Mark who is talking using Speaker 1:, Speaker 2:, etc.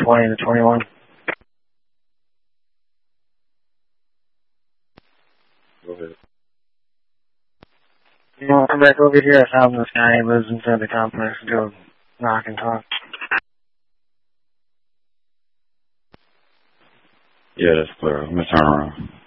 Speaker 1: 20 to 21.
Speaker 2: Go ahead.
Speaker 1: You want to come back over here? I found this guy. He lives inside the complex. Go knock and talk.
Speaker 2: Yeah, that's clear. Let me turn around.